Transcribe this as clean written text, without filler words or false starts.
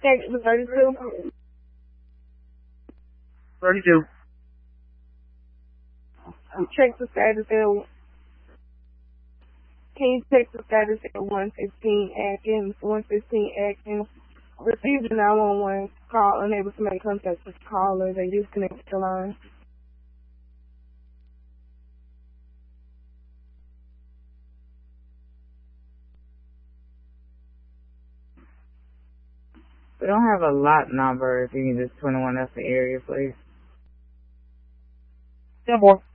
Check the 32. 32. Check the status at. Can you check the status at 115 Atkins? 115 Atkins. Received a 911 call, unable to make contact with the caller. They disconnected the line. We don't have a lot number. If you can just 21, that's the area, please. 10-4.